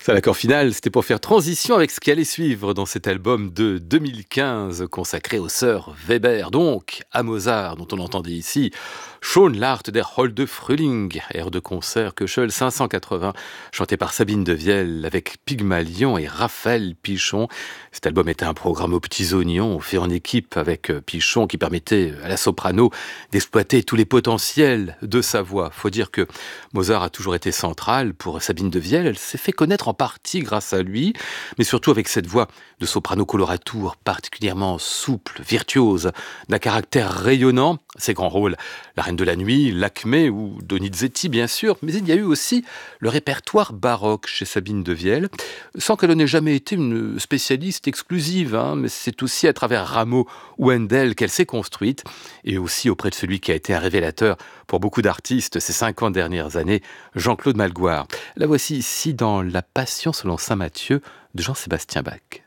Ça, l'accord final, c'était pour faire transition avec ce qui allait suivre dans cet album de 2015 consacré aux sœurs Weber, donc à Mozart, dont on entendait ici Schon l'Art der Holde Frühling, air de concert Köchel 580, chanté par Sabine Devielle avec Pygmalion et Raphaël Pichon. Cet album était un programme aux petits oignons, fait en équipe avec Pichon, qui permettait à la soprano d'exploiter tous les potentiels de sa voix. Faut dire que Mozart a toujours été central pour Sabine Devielle. Elle s'est fait connaître en partie grâce à lui, mais surtout avec cette voix de soprano coloratour particulièrement souple, virtuose, d'un caractère rayonnant. Ses grands rôles, La Reine de la Nuit, L'Acmé ou Donizetti bien sûr, mais il y a eu aussi le répertoire baroque chez Sabine Devielle, sans qu'elle n'ait jamais été une spécialiste exclusive, mais c'est aussi à travers Rameau ou Handel qu'elle s'est construite, et aussi auprès de celui qui a été un révélateur pour beaucoup d'artistes ces 50 dernières années, Jean-Claude Malgoire. La voici ici dans La Passion selon saint Matthieu de Jean-Sébastien Bach.